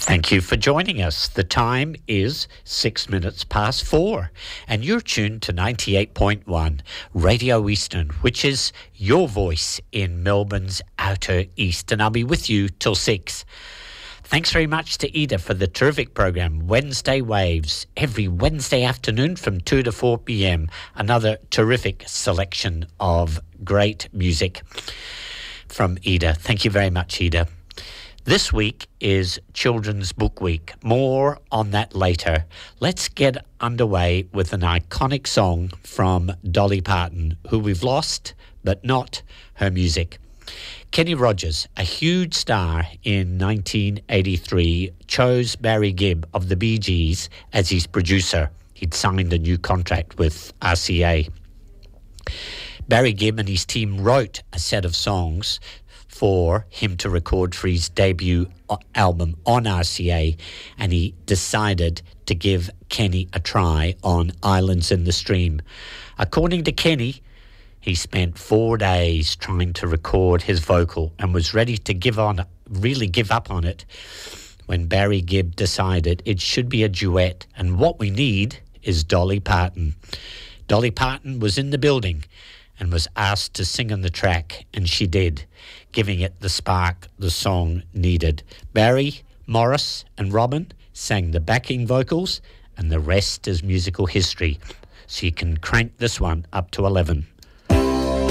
Thank you for joining us. The time is 6 minutes past 4, and you're tuned to 98.1 Radio Eastern, which is your voice in Melbourne's outer east, and I'll be with you till 6. Thanks very much to Ida for the terrific program, Wednesday Waves, every Wednesday afternoon from 2 to 4 p.m. Another terrific selection of great music from Ida. Thank you very much, Ida. This week is Children's Book Week. More on that later. Let's get underway with an iconic song from Dolly Parton, who we've lost, but not her music. Kenny Rogers, a huge star in 1983, chose Barry Gibb of the Bee Gees as his producer. He'd signed a new contract with RCA. Barry Gibb and his team wrote a set of songs for him to record for his debut album on RCA, and he decided to give Kenny a try on Islands in the Stream. According to Kenny, he spent 4 days trying to record his vocal and was ready to really give up on it when Barry Gibb decided it should be a duet, and what we need is Dolly Parton. Dolly Parton was in the building and was asked to sing on the track, and she did, giving it the spark the song needed. Barry, Morris and Robin sang the backing vocals, and the rest is musical history. So you can crank this one up to 11.